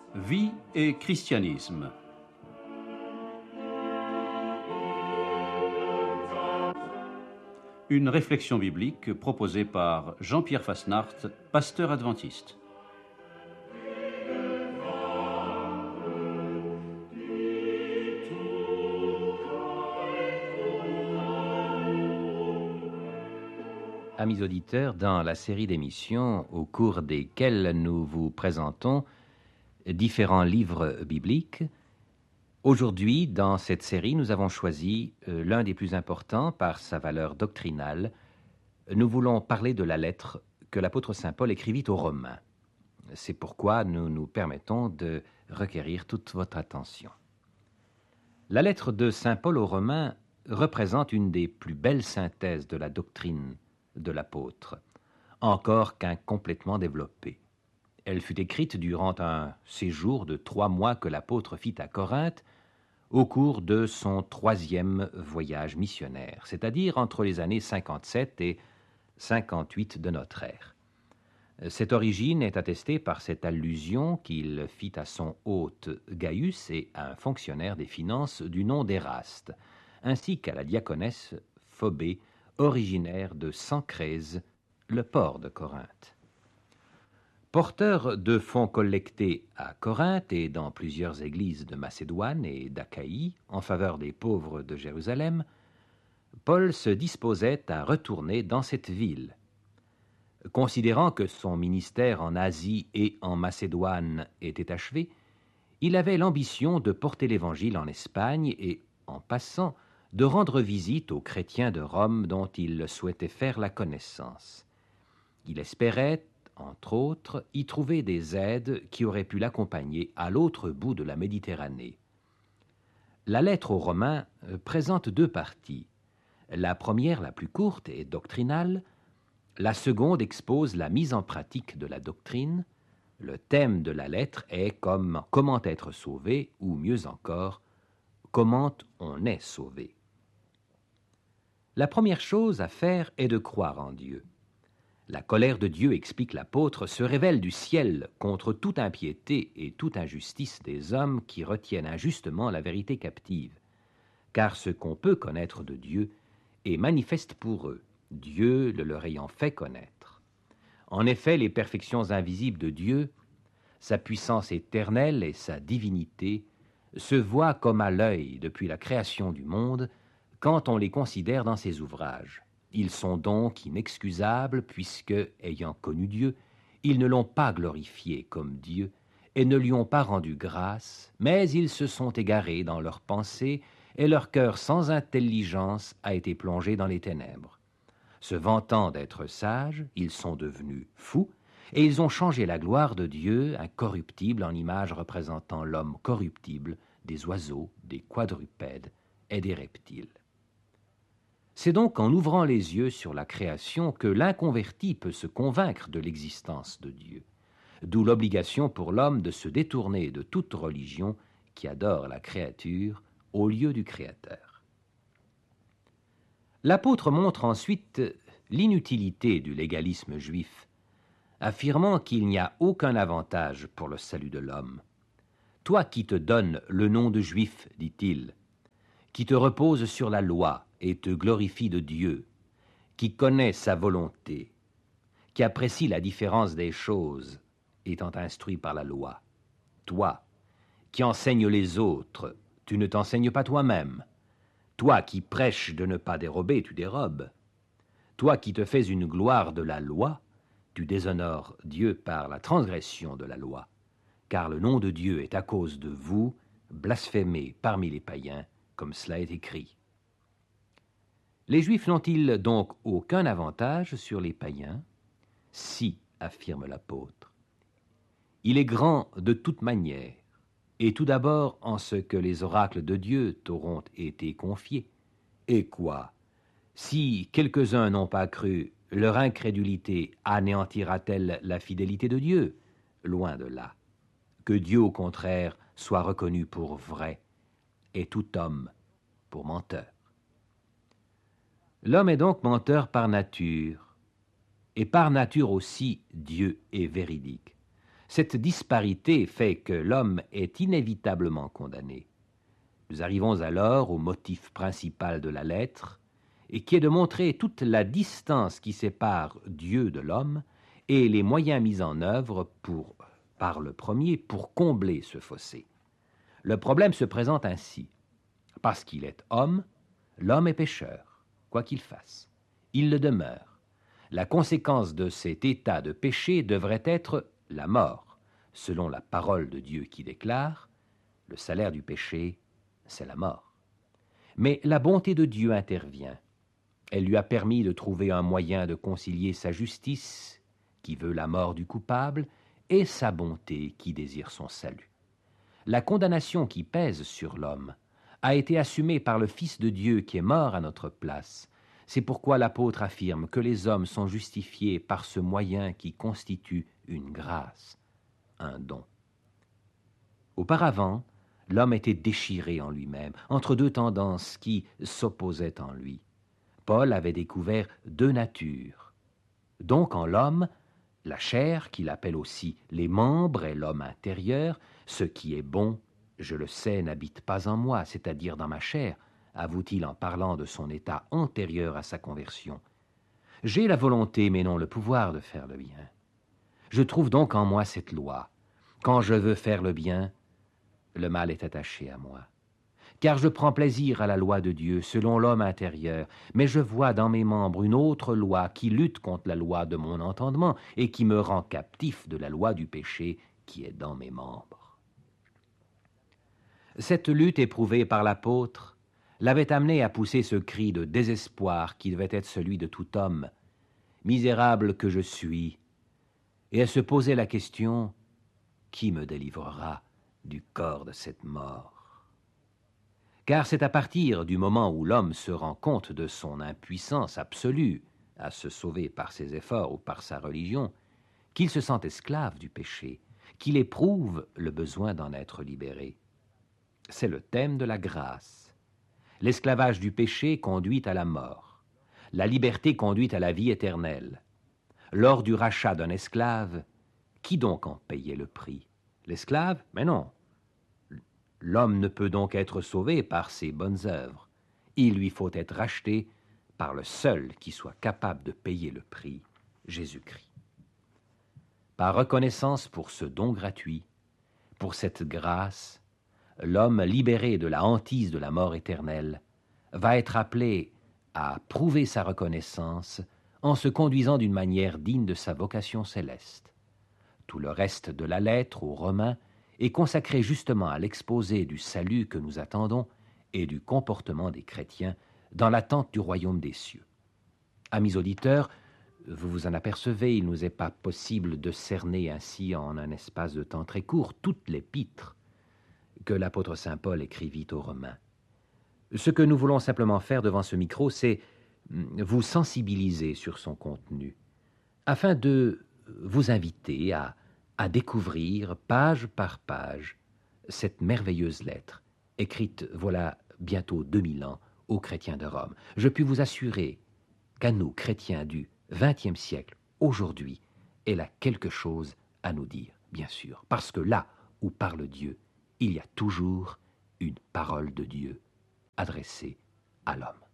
Vie et christianisme. Une réflexion biblique proposée par Jean-Pierre Fasnart, pasteur adventiste. Amis auditeurs, dans la série d'émissions au cours desquelles nous vous présentons différents livres bibliques, aujourd'hui, dans cette série, nous avons choisi l'un des plus importants par sa valeur doctrinale. Nous voulons parler de la lettre que l'apôtre Saint Paul écrivit aux Romains. C'est pourquoi nous nous permettons de requérir toute votre attention. La lettre de Saint Paul aux Romains représente une des plus belles synthèses de la doctrine de l'apôtre, encore qu'incomplètement développée. Elle fut écrite durant un séjour de 3 mois que l'apôtre fit à Corinthe au cours de son 3e voyage missionnaire, c'est-à-dire entre les années 57 et 58 de notre ère. Cette origine est attestée par cette allusion qu'il fit à son hôte Gaius et à un fonctionnaire des finances du nom d'Éraste, ainsi qu'à la diaconesse Phobée, originaire de Sancrèse, le port de Corinthe. Porteur de fonds collectés à Corinthe et dans plusieurs églises de Macédoine et d'Achaïe en faveur des pauvres de Jérusalem, Paul se disposait à retourner dans cette ville. Considérant que son ministère en Asie et en Macédoine était achevé, il avait l'ambition de porter l'Évangile en Espagne et, en passant, de rendre visite aux chrétiens de Rome dont il souhaitait faire la connaissance. Il espérait, entre autres, y trouver des aides qui auraient pu l'accompagner à l'autre bout de la Méditerranée. La lettre aux Romains présente 2 parties. La première, la plus courte, est doctrinale. La seconde expose la mise en pratique de la doctrine. Le thème de la lettre est comment être sauvé, ou mieux encore, comment on est sauvé. La première chose à faire est de croire en Dieu. La colère de Dieu, explique l'apôtre, se révèle du ciel contre toute impiété et toute injustice des hommes qui retiennent injustement la vérité captive. Car ce qu'on peut connaître de Dieu est manifeste pour eux, Dieu le leur ayant fait connaître. En effet, les perfections invisibles de Dieu, sa puissance éternelle et sa divinité, se voient comme à l'œil depuis la création du monde, quand on les considère dans ses ouvrages. Ils sont donc inexcusables puisque, ayant connu Dieu, ils ne l'ont pas glorifié comme Dieu et ne lui ont pas rendu grâce, mais ils se sont égarés dans leurs pensées et leur cœur sans intelligence a été plongé dans les ténèbres. Se vantant d'être sages, ils sont devenus fous et ils ont changé la gloire de Dieu, incorruptible, en image représentant l'homme corruptible, des oiseaux, des quadrupèdes et des reptiles. C'est donc en ouvrant les yeux sur la création que l'inconverti peut se convaincre de l'existence de Dieu, d'où l'obligation pour l'homme de se détourner de toute religion qui adore la créature au lieu du Créateur. L'apôtre montre ensuite l'inutilité du légalisme juif, affirmant qu'il n'y a aucun avantage pour le salut de l'homme. « Toi qui te donnes le nom de juif, dit-il, qui te repose sur la loi et te glorifie de Dieu, qui connaît sa volonté, qui apprécie la différence des choses, étant instruit par la loi. Toi, qui enseignes les autres, tu ne t'enseignes pas toi-même. Toi qui prêches de ne pas dérober, tu dérobes. Toi qui te fais une gloire de la loi, tu déshonores Dieu par la transgression de la loi, car le nom de Dieu est à cause de vous blasphémé parmi les païens, comme cela est écrit. Les Juifs n'ont-ils donc aucun avantage sur les païens? Si, affirme l'apôtre. Il est grand de toute manière, et tout d'abord en ce que les oracles de Dieu t'auront été confiés. Et quoi? Si quelques-uns n'ont pas cru, leur incrédulité anéantira-t-elle la fidélité de Dieu? Loin de là. Que Dieu, au contraire, soit reconnu pour vrai, et tout homme pour menteur. L'homme est donc menteur par nature, et par nature aussi Dieu est véridique. Cette disparité fait que l'homme est inévitablement condamné. Nous arrivons alors au motif principal de la lettre, et qui est de montrer toute la distance qui sépare Dieu de l'homme et les moyens mis en œuvre par le premier pour combler ce fossé. Le problème se présente ainsi. Parce qu'il est homme, l'homme est pécheur, quoi qu'il fasse. Il le demeure. La conséquence de cet état de péché devrait être la mort, selon la parole de Dieu qui déclare « Le salaire du péché, c'est la mort ». Mais la bonté de Dieu intervient. Elle lui a permis de trouver un moyen de concilier sa justice, qui veut la mort du coupable, et sa bonté qui désire son salut. La condamnation qui pèse sur l'homme a été assumée par le Fils de Dieu qui est mort à notre place. C'est pourquoi l'apôtre affirme que les hommes sont justifiés par ce moyen qui constitue une grâce, un don. Auparavant, l'homme était déchiré en lui-même, entre deux tendances qui s'opposaient en lui. Paul avait découvert deux natures. Donc en l'homme, la chair, qu'il appelle aussi les membres, et l'homme intérieur, ce qui est bon, je le sais, n'habite pas en moi, c'est-à-dire dans ma chair, avoue-t-il en parlant de son état antérieur à sa conversion. J'ai la volonté, mais non le pouvoir de faire le bien. Je trouve donc en moi cette loi. Quand je veux faire le bien, le mal est attaché à moi. Car je prends plaisir à la loi de Dieu selon l'homme intérieur, mais je vois dans mes membres une autre loi qui lutte contre la loi de mon entendement et qui me rend captif de la loi du péché qui est dans mes membres. Cette lutte éprouvée par l'apôtre l'avait amené à pousser ce cri de désespoir qui devait être celui de tout homme, « Misérable que je suis », et à se poser la question, « Qui me délivrera du corps de cette mort ?» Car c'est à partir du moment où l'homme se rend compte de son impuissance absolue à se sauver par ses efforts ou par sa religion, qu'il se sent esclave du péché, qu'il éprouve le besoin d'en être libéré. C'est le thème de la grâce. L'esclavage du péché conduit à la mort. La liberté conduit à la vie éternelle. Lors du rachat d'un esclave, qui donc en payait le prix? L'esclave? Mais non. L'homme ne peut donc être sauvé par ses bonnes œuvres. Il lui faut être racheté par le seul qui soit capable de payer le prix, Jésus-Christ. Par reconnaissance pour ce don gratuit, pour cette grâce, l'homme libéré de la hantise de la mort éternelle va être appelé à prouver sa reconnaissance en se conduisant d'une manière digne de sa vocation céleste. Tout le reste de la lettre aux Romains est consacré justement à l'exposé du salut que nous attendons et du comportement des chrétiens dans l'attente du royaume des cieux. Amis auditeurs, vous vous en apercevez, il ne nous est pas possible de cerner ainsi en un espace de temps très court toute l'épître que l'apôtre saint Paul écrivit aux Romains. Ce que nous voulons simplement faire devant ce micro, c'est vous sensibiliser sur son contenu, afin de vous inviter à découvrir, page par page, cette merveilleuse lettre, écrite voilà bientôt 2000 ans aux chrétiens de Rome. Je puis vous assurer qu'à nous, chrétiens du XXe siècle, aujourd'hui, elle a quelque chose à nous dire, bien sûr, parce que là où parle Dieu, il y a toujours une parole de Dieu adressée à l'homme.